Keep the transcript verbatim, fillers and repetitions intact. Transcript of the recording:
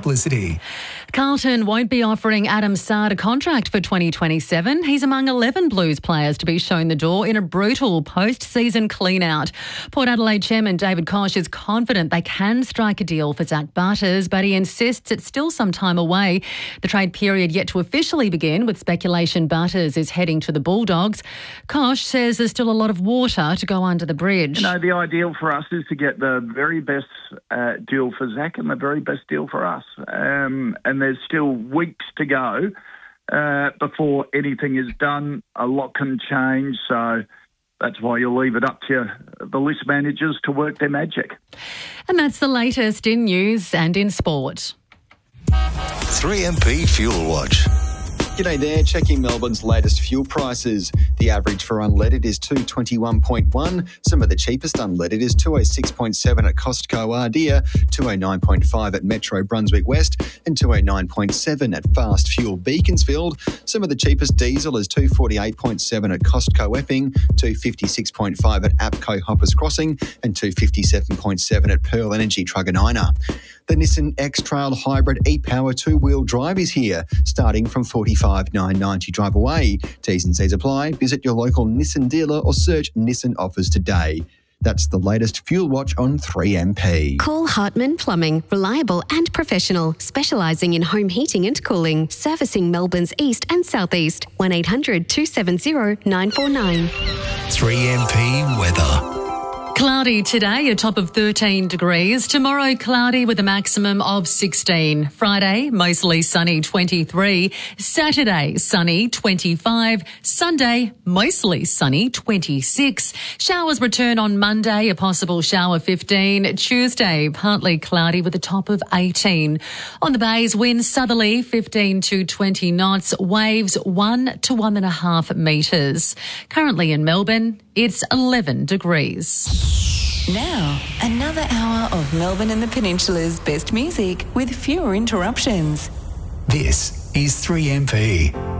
publicity. Carlton won't be offering Adam Saad a contract for twenty twenty-seven. He's among eleven Blues players to be shown the door in a brutal post-season clean-out. Port Adelaide chairman David Koch is confident they can strike a deal for Zach Butters, but he insists it's still some time away. The trade period yet to officially begin, with speculation Butters is heading to the Bulldogs. Koch says there's still a lot of water to go under the bridge. You know, the ideal for us is to get the very best uh, deal for Zach and the very best deal for us. Um, and there's still weeks to go uh, before anything is done. A lot can change, so that's why you leave it up to the list managers to work their magic. And that's the latest in news and in sport. three M P Fuel Watch. G'day there, checking Melbourne's latest fuel prices. The average for unleaded is two twenty-one point one. Some of the cheapest unleaded is two oh six point seven at Costco Ardea, two oh nine point five at Metro Brunswick West and two oh nine point seven at Fast Fuel Beaconsfield. Some of the cheapest diesel is two forty-eight point seven at Costco Epping, two fifty-six point five at APCO Hoppers Crossing and two fifty-seven point seven at Pearl Energy Truganina. The Nissan X-Trail Hybrid e-Power two-wheel drive is here, starting from forty-five thousand nine hundred ninety dollars drive away. T's and C's apply. Visit your local Nissan dealer or search Nissan offers today. That's the latest Fuel Watch on three M P. Call Hartman Plumbing, reliable and professional, specialising in home heating and cooling, servicing Melbourne's east and southeast. one eight hundred two seven zero nine four nine. three M P weather. Cloudy today, a top of thirteen degrees. Tomorrow, cloudy with a maximum of sixteen. Friday, mostly sunny, twenty-three. Saturday, sunny, twenty-five. Sunday, mostly sunny, twenty-six. Showers return on Monday, a possible shower, fifteen. Tuesday, partly cloudy with a top of eighteen. On the bays, winds southerly, fifteen to twenty knots. Waves, one to one and a half metres. Currently in Melbourne, it's eleven degrees. Now, another hour of Melbourne and the Peninsula's best music with fewer interruptions. This is three M P.